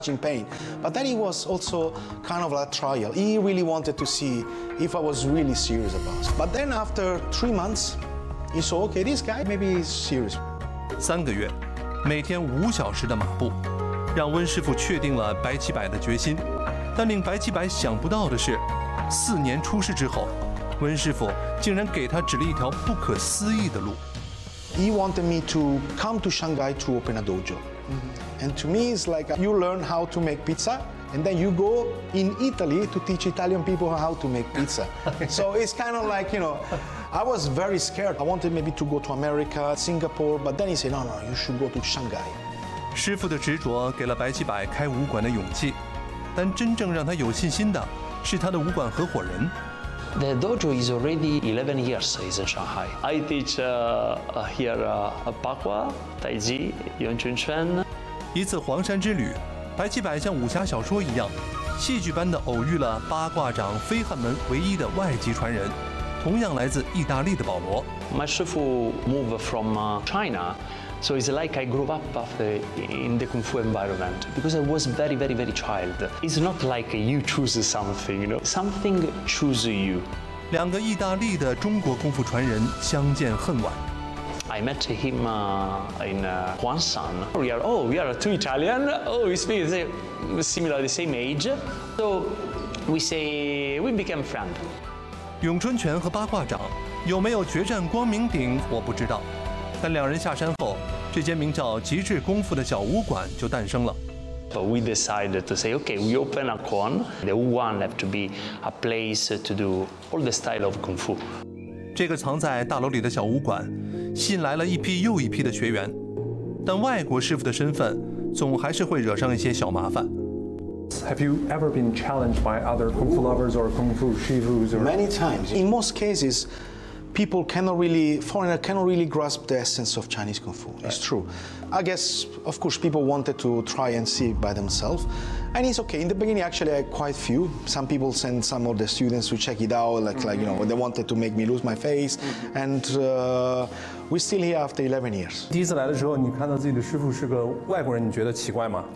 in pain. But then it was also kind of a trial. He really wanted to see if I was really serious about it. But then after 3 months, he saw, okay, this guy maybe is serious. 3个月，每天5小时的马步，让温师傅确定了白棋柏的决心。但令白棋柏想不到的是，4年出师之后，温师傅竟然给他指了一条不可思议的路。 He wanted me to come to Shanghai to open a dojo. And to me, it's like you learn how to make pizza, and then you go in Italy to teach Italian people how to make pizza. So it's kind of like, I was very scared. I wanted maybe to go to America, Singapore, but then he said, no, you should go to Shanghai. 师傅的执着给了白棋柏开武馆的勇气，但真正让他有信心的是他的武馆合伙人。 The dojo is already 11 years is in Shanghai. I teach here Bagua, Taiji, Yongchun Chuan. 一次黄山之旅，白棋柏像武侠小说一样，戏剧般的偶遇了八卦掌飞汉门唯一的外籍传人，同样来自意大利的保罗。 My 师傅 moved from China. So it's like I grew up in the Kung Fu environment because I was very, very, very child. It's not like you choose something, something choose you. 2个意大利的中国功夫传人相见恨晚。 I met him in Huangshan. We are two Italian. We speak similar, the same age. So we became friends. 咏春拳和八卦掌有没有决战光明顶，我不知道。但2人下山后，这间名叫极致功夫的小武馆就诞生了。 But we decided to say, okay, we open a Kwon. The Wuhan have to be a place to do all the style of Kung Fu. 这个藏在大楼里的小武馆，吸引来了一批又一批的学员，但外国师傅的身份总还是会惹上一些小麻烦。 Have you ever been challenged by other Kung Fu lovers or Kung Fu shifus? Many times. In most cases, foreigner cannot really grasp the essence of Chinese Kung Fu. It's true. I guess, of course, people wanted to try and see it by themselves. And it's okay. In the beginning, actually, I had quite few. Some people sent some of the students to check it out, they wanted to make me lose my face. And we're still here after 11 years. 第一次来的时候，你看到自己的师傅是个外国人，你觉得奇怪吗？